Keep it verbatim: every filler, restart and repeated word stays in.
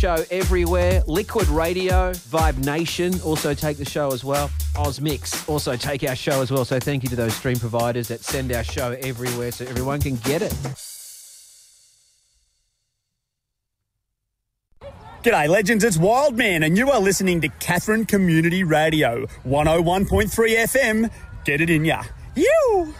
Show everywhere. Liquid Radio, Vibe Nation also take the show as well. Ozmix also take our show as well. So thank you to those stream providers that send our show everywhere so everyone can get it. G'day, legends. It's Wildman, and you are listening to Katherine Community Radio, one oh one point three F M. Get it in ya. You.